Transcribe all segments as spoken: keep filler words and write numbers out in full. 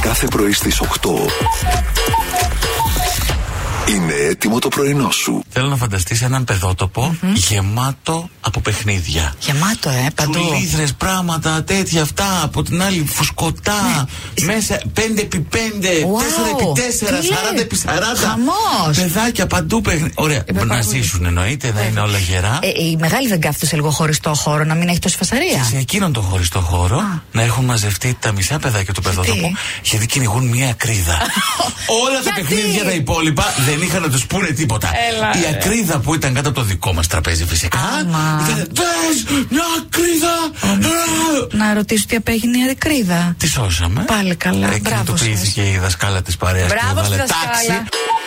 Κάθε πρωί στις οκτώ είναι έτοιμο το πρωινό σου. Θέλω να φανταστείς έναν παιδότοπο mm-hmm. γεμάτο από παιχνίδια. Γεμάτο, ε, παντού. Σουλήθρες, πράγματα, τέτοια αυτά. Από την άλλη φουσκωτά. Ναι. Μέσα πέντε επί πέντε, wow. τέσσερα επί τέσσερα, σαράντα επί σαράντα. Χαμός. Παιδάκια παντού παιχνίδια. Ωραία. Ε, να ζήσουν εννοείται, να είναι όλα γερά. Ε, η μεγάλη δεν κάθεται σε λίγο χωριστό χώρο, να μην έχει τόση φασαρία. Σε εκείνον τον χωριστό χώρο ah. να έχουν μαζευτεί τα μισά παιδάκια του παιδότοπου, γιατί κυνηγούν μια ακρίδα. Όλα τα παιχνίδια τα υπόλοιπα δεν είχαν να τους πούνε τίποτα. Έλα, η ακρίδα που ήταν κάτω από το δικό μας τραπέζι φυσικά ήταν δες μια ακρίδα. Να ρωτήσω τι απέγινε η ακρίδα. Τη σώσαμε. Πάλι καλά. Κινητοποιήθηκε η δασκάλα της παρέας. Μπράβο στη δασκάλα.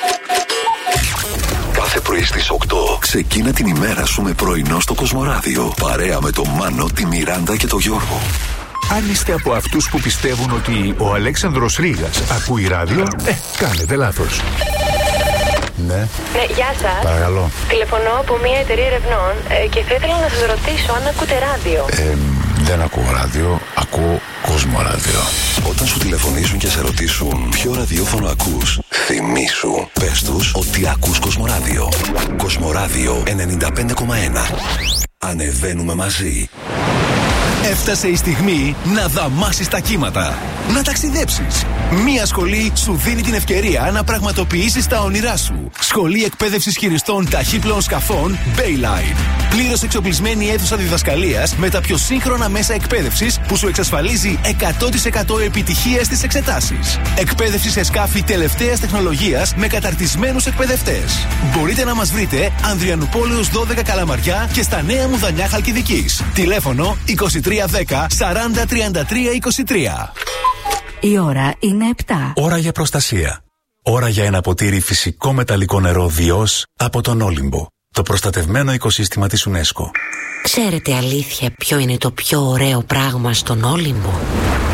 Κάθε πρωί στις οκτώ ξεκίνα την ημέρα σου με πρωινό στο Κοσμοράδιο. Παρέα με τον Μάνο, τη Μιράντα και τον Γιώργο. Αν είστε από αυτούς που πιστεύουν ότι ο Αλέξανδρος Ρήγας ακούει ράδιο, ε, κάνετε λάθος. Ναι. Ναι, γεια σας. Παρακαλώ. Τηλεφωνώ από μια εταιρεία ερευνών ε, και θα ήθελα να σας ρωτήσω αν ακούτε ράδιο. Ε, δεν ακούω ράδιο, ακούω Κοσμοράδιο. Όταν σου τηλεφωνήσουν και σε ρωτήσουν ποιο ραδιόφωνο ακούς, θυμήσου, πες τους ότι ακούς Κοσμοράδιο. Κοσμοράδιο ενενήντα πέντε κόμμα ένα. Ανεβαίνουμε μαζί. Έφτασε η στιγμή να δαμάσεις τα κύματα. Να ταξιδέψεις. Μία σχολή σου δίνει την ευκαιρία να πραγματοποιήσεις τα όνειρά σου. Σχολή εκπαίδευσης χειριστών ταχύπλων σκαφών Bayline. Πλήρως εξοπλισμένη αίθουσα διδασκαλίας με τα πιο σύγχρονα μέσα εκπαίδευσης που σου εξασφαλίζει εκατό τοις εκατό επιτυχία στις εξετάσεις. Εκπαίδευση σε σκάφη τελευταίας τεχνολογίας με καταρτισμένους εκπαιδευτές. Μπορείτε να μας βρείτε Ανδριανουπόλεως δώδεκα Καλαμαριά και στα Νέα Μουδανιά Χαλκιδικής. Τηλέφωνο είκοσι τρία δέκα σαράντα τριάντα τρία είκοσι τρία. Η ώρα είναι επτά. Ώρα για προστασία. Ώρα για ένα ποτήρι φυσικό μεταλλικό νερό Διός από τον Όλυμπο. Το προστατευμένο οικοσύστημα της UNESCO. Ξέρετε αλήθεια ποιο είναι το πιο ωραίο πράγμα στον Όλυμπο?